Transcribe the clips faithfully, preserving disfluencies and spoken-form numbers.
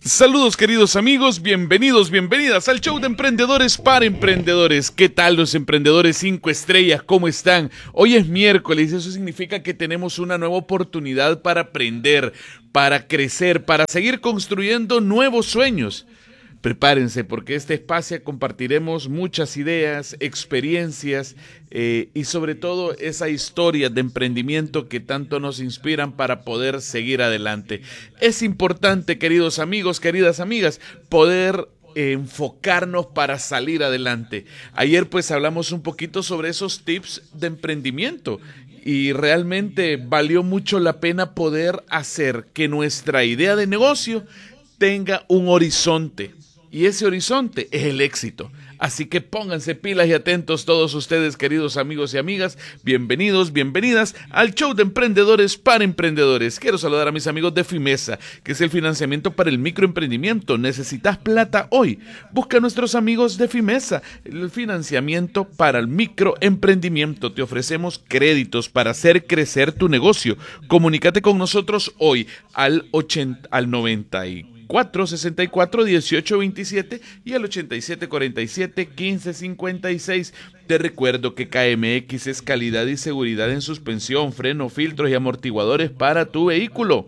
Saludos queridos amigos, bienvenidos, bienvenidas al show de Emprendedores para Emprendedores. ¿Qué tal los emprendedores cinco estrellas? ¿Cómo están? Hoy es miércoles y eso significa que tenemos una nueva oportunidad para aprender, para crecer, para seguir construyendo nuevos sueños. Prepárense porque este espacio compartiremos muchas ideas, experiencias eh, y sobre todo esa historia de emprendimiento que tanto nos inspiran para poder seguir adelante. Es importante, queridos amigos, queridas amigas, poder eh, enfocarnos para salir adelante. Ayer pues hablamos un poquito sobre esos tips de emprendimiento y realmente valió mucho la pena poder hacer que nuestra idea de negocio tenga un horizonte. Y ese horizonte es el éxito. Así que pónganse pilas y atentos todos ustedes, queridos amigos y amigas. Bienvenidos, bienvenidas al show de Emprendedores para Emprendedores. Quiero saludar a mis amigos de Fimesa, que es el financiamiento para el microemprendimiento. ¿Necesitas plata hoy? Busca a nuestros amigos de Fimesa, el financiamiento para el microemprendimiento. Te ofrecemos créditos para hacer crecer tu negocio. Comunícate con nosotros hoy al, ochenta, al noventa y cuatro sesenta y cuatro dieciocho veintisiete y al ochenta y siete cuarenta y siete quince cincuenta y seis. Te recuerdo que K M X es calidad y seguridad en suspensión, freno, filtros y amortiguadores para tu vehículo.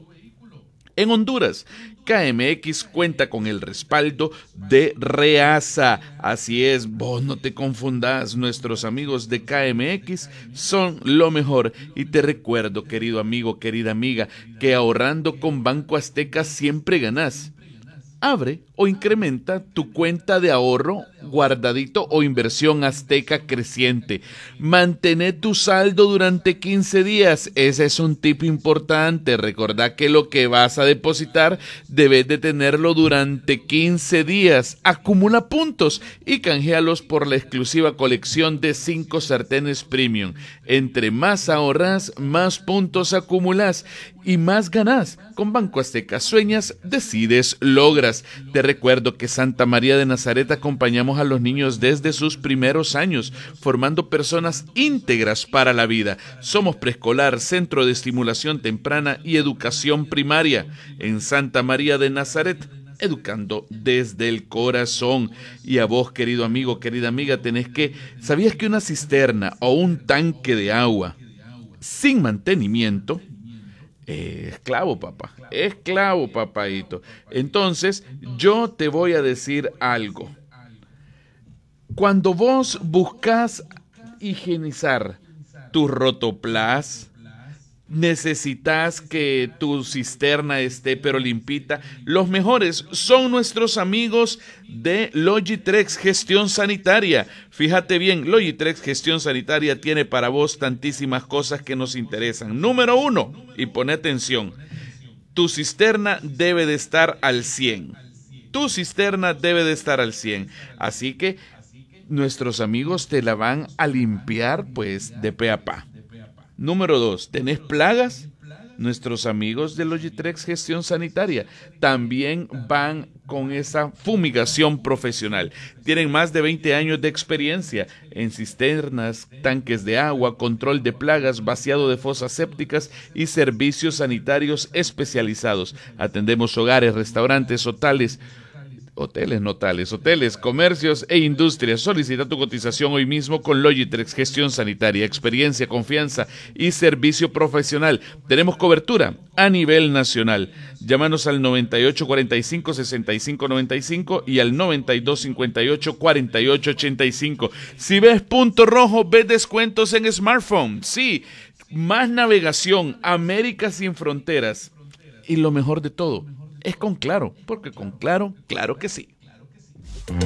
En Honduras, K M X cuenta con el respaldo de Reasa. Así es, vos no te confundas, nuestros amigos de K M X son lo mejor. Y te recuerdo, querido amigo, querida amiga, que ahorrando con Banco Azteca siempre ganás. Abre o incrementa tu cuenta de ahorro, guardadito o inversión Azteca creciente. Mantén tu saldo durante quince días. Ese es un tip importante. Recordá que lo que vas a depositar debes de tenerlo durante quince días. Acumula puntos y canjealos por la exclusiva colección de cinco sartenes premium. Entre más ahorras, más puntos acumulas y más ganás. Con Banco Azteca sueñas, decides, logras. Te recuerdo que Santa María de Nazaret acompañamos a los niños desde sus primeros años, formando personas íntegras para la vida. Somos preescolar, centro de estimulación temprana y educación primaria. En Santa María de Nazaret, educando desde el corazón. Y a vos, querido amigo, querida amiga, tenés que... ¿Sabías que una cisterna o un tanque de agua sin mantenimiento... Esclavo, papá, esclavo, papadito? Entonces, yo te voy a decir algo. Cuando vos buscas higienizar tu rotoplas, necesitas que tu cisterna esté pero limpita. Los mejores son nuestros amigos de Logitrex Gestión Sanitaria. Fíjate bien, Logitrex Gestión Sanitaria tiene para vos tantísimas cosas que nos interesan. Número uno, y pone atención, tu cisterna debe de estar al cien. Tu cisterna debe de estar al cien. Así que nuestros amigos te la van a limpiar pues de pe a pa. Número dos, ¿tenés plagas? Nuestros amigos de Logitrex Gestión Sanitaria también van con esa fumigación profesional. Tienen más de veinte años de experiencia en cisternas, tanques de agua, control de plagas, vaciado de fosas sépticas y servicios sanitarios especializados. Atendemos hogares, restaurantes, hoteles, Hoteles, no tales, hoteles, comercios e industrias. Solicita tu cotización hoy mismo con Logitrex Gestión Sanitaria. Experiencia, confianza y servicio profesional. Tenemos cobertura a nivel nacional. Llámanos al noventa y ocho cuarenta y cinco sesenta y cinco noventa y cinco y al noventa y dos cincuenta y ocho cuarenta y ocho ochenta y cinco. Si ves punto rojo, ves descuentos en smartphone. Sí, más navegación, América sin fronteras. Y lo mejor de todo, es con Claro, porque con Claro, claro que sí.